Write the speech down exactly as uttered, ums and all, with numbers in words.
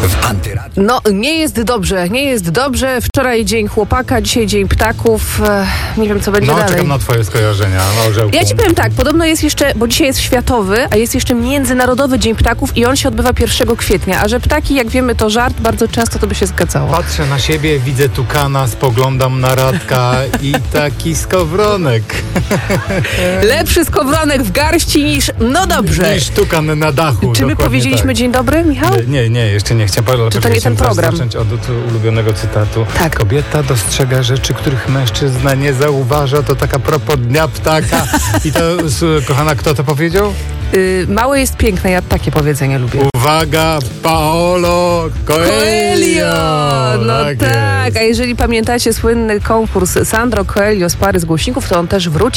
w Antyradiu. No, nie jest dobrze, nie jest dobrze. Wczoraj dzień chłopaka, dzisiaj dzień ptaków. Ech, nie wiem, co będzie No, dalej. czekam na twoje skojarzenia, orzełku. Ja ci powiem tak, podobno jest jeszcze, bo dzisiaj jest światowy, a jest jeszcze międzynarodowy Dzień Ptaków i on się odbywa pierwszego kwietnia. A że ptaki, jak wiemy, to żart, bardzo często to by się zgadzało. Patrzę na siebie, widzę tukana, spoglądam na Radka i taki skowronek. Lepszy skowronek w garści niż, no dobrze. Niż tukan na dachu. Czy my dokładnie powiedzieliśmy tak. dzień dobry, Michał? Nie, nie, jeszcze nie chciałem. Czy to nie ten program? Zacząć od, od ulubionego cytatu. Tak. Kobieta dostrzega rzeczy, których mężczyzna nie zauważa. To taka propos Dnia Ptaka. I to, s- kochana, kto to powiedział? Yy, małe jest piękne, ja takie powiedzenie lubię. Uwaga, Paolo Coelho! No Tak tak, jest. a jeżeli pamiętacie słynny konkurs Sandro Coelho z pary z głośników, to on też wróci.